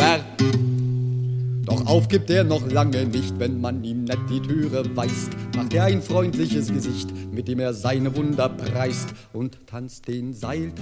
Sperr. Doch aufgibt er noch lange nicht, wenn man ihm nett die Türe weist. Macht er ein freundliches Gesicht, mit dem er seine Wunder preist und tanzt den Seiltanz